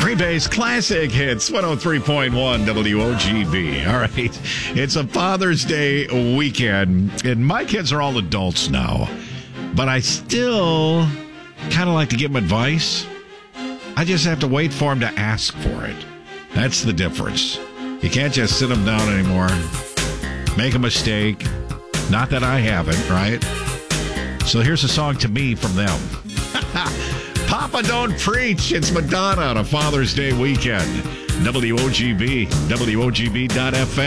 Green Bay's classic hits, 103.1 WOGB. All right. It's a Father's Day weekend, and my kids are all adults now, but I still kind of like to give them advice. I just have to wait for them to ask for it. That's the difference. You can't just sit them down anymore, make a mistake. Not that I haven't, right? So here's a song to me from them. Papa Don't Preach. It's Madonna on a Father's Day weekend. WOGB, WOGB.FM.